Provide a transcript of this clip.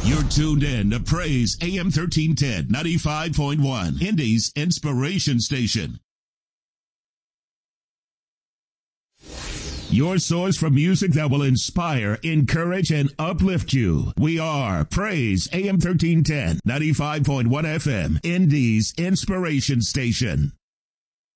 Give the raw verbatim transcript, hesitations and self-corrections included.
You're tuned in to Praise A M thirteen ten, ninety-five point one, Indy's Inspiration Station. Your source for music that will inspire, encourage, and uplift you. We are Praise A M thirteen ten, ninety-five point one F M, Indy's Inspiration Station.